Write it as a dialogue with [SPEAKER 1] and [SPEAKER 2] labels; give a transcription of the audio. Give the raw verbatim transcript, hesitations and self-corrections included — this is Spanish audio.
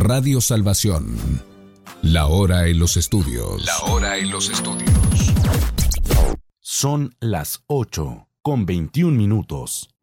[SPEAKER 1] Radio Salvación. La hora en los estudios.
[SPEAKER 2] La hora en los estudios.
[SPEAKER 3] Son las ocho con veintiún minutos.